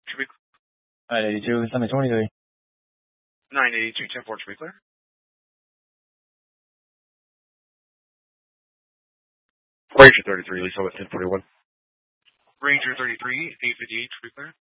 Should be 982, 723. 982, 10-4, should be clear. Ranger 33, Lisa with 1041. Ranger 33, 858, should be clear.